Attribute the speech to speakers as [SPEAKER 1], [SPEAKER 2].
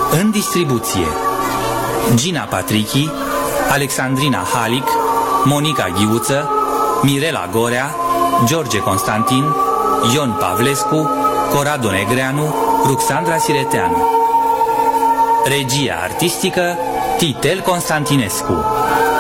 [SPEAKER 1] În distribuție: Gina Patrichi, Alexandrina Halic, Monica Ghiuță, Mirela Gorea, George Constantin, Ion Pavlescu, Corado Negreanu, Ruxandra Sireteanu. Regia artistică: Titel Constantinescu.